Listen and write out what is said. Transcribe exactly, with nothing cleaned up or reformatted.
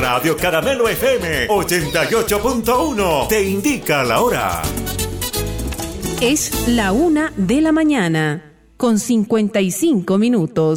Radio Caramelo F M ochenta y ocho punto uno te indica la hora. Es la una de la mañana, con cincuenta y cinco minutos.